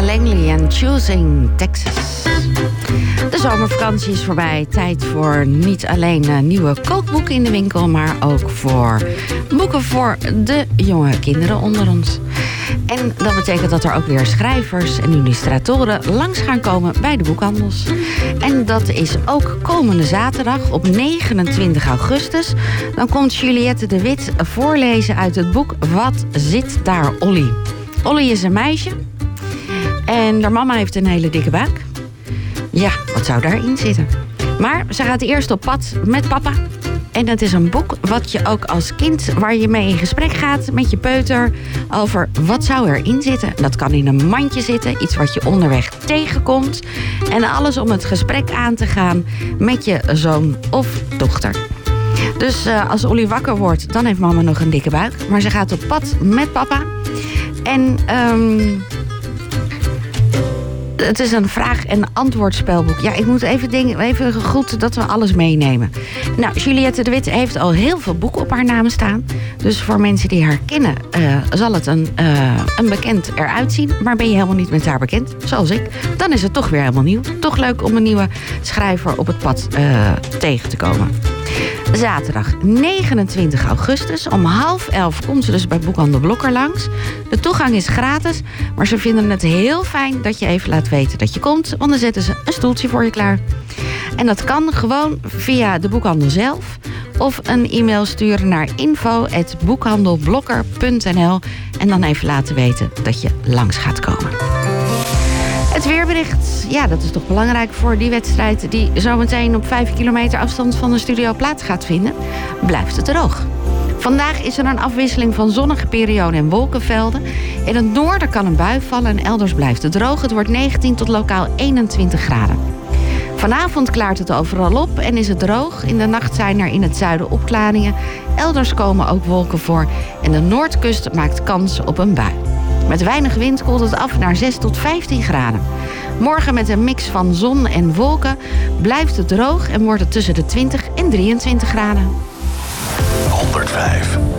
Langley en Choosing Texas. De zomervakantie is voorbij. Tijd voor niet alleen nieuwe kookboeken in de winkel, maar ook voor boeken voor de jonge kinderen onder ons. En dat betekent dat er ook weer schrijvers en illustratoren langs gaan komen bij de boekhandels. En dat is ook komende zaterdag op 29 augustus. Dan komt Juliette de Wit voorlezen uit het boek Wat zit daar, Olly? Olly is een meisje en haar mama heeft een hele dikke buik. Ja, wat zou daarin zitten? Maar ze gaat eerst op pad met papa. En het is een boek wat je ook als kind, waar je mee in gesprek gaat met je peuter over wat zou erin zitten. Dat kan in een mandje zitten, iets wat je onderweg tegenkomt. En alles om het gesprek aan te gaan met je zoon of dochter. Dus als Olly wakker wordt, dan heeft mama nog een dikke buik. Maar ze gaat op pad met papa. En het is een vraag- en antwoordspelboek. Ja, ik moet even goed dat we alles meenemen. Nou, Juliette de Wit heeft al heel veel boeken op haar naam staan. Dus voor mensen die haar kennen, zal het een bekend eruit zien. Maar ben je helemaal niet met haar bekend, zoals ik, dan is het toch weer helemaal nieuw. Toch leuk om een nieuwe schrijver op het pad tegen te komen. Zaterdag 29 augustus om 10:30 komt ze dus bij Boekhandel Blokker langs. De toegang is gratis, maar ze vinden het heel fijn dat je even laat weten dat je komt, want dan zetten ze een stoeltje voor je klaar. En dat kan gewoon via de boekhandel zelf of een e-mail sturen naar info@boekhandelblokker.nl en dan even laten weten dat je langs gaat komen. Het weerbericht, ja, dat is toch belangrijk voor die wedstrijd die zometeen op 5 kilometer afstand van de studio plaats gaat vinden. Blijft het droog. Vandaag is er een afwisseling van zonnige perioden en wolkenvelden. In het noorden kan een bui vallen en elders blijft het droog. Het wordt 19 tot lokaal 21 graden. Vanavond klaart het overal op en is het droog. In de nacht zijn er in het zuiden opklaringen. Elders komen ook wolken voor en de noordkust maakt kans op een bui. Met weinig wind koelt het af naar 6 tot 15 graden. Morgen met een mix van zon en wolken blijft het droog en wordt het tussen de 20 en 23 graden. 105.